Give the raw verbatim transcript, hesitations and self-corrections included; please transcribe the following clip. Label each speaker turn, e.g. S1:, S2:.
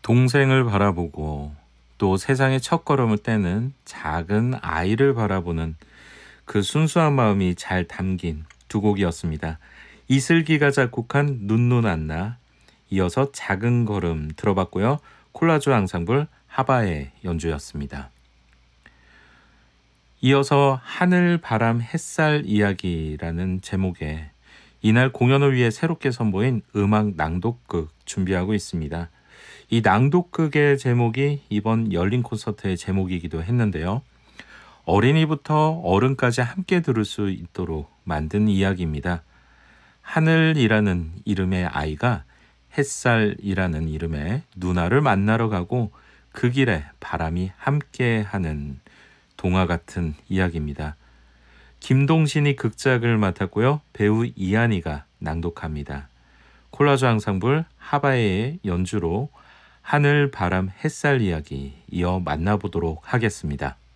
S1: 동생을 바라보고 또 세상의 첫걸음을 떼는 작은 아이를 바라보는 그 순수한 마음이 잘 담긴 두 곡이었습니다. 이슬기가 작곡한 눈눈 안나, 이어서 작은 걸음 들어봤고요. 콜라주 앙상블 하바의 연주였습니다. 이어서 하늘, 바람, 햇살 이야기라는 제목의 이날 공연을 위해 새롭게 선보인 음악 낭독극 준비하고 있습니다. 이 낭독극의 제목이 이번 열린 콘서트의 제목이기도 했는데요. 어린이부터 어른까지 함께 들을 수 있도록 만든 이야기입니다. 하늘이라는 이름의 아이가 햇살이라는 이름의 누나를 만나러 가고 그 길에 바람이 함께하는 동화 같은 이야기입니다. 김동신이 극작을 맡았고요. 배우 이한이가 낭독합니다. 콜라주 앙상블 하바의 연주로 하늘, 바람, 햇살 이야기 이어 만나보도록 하겠습니다.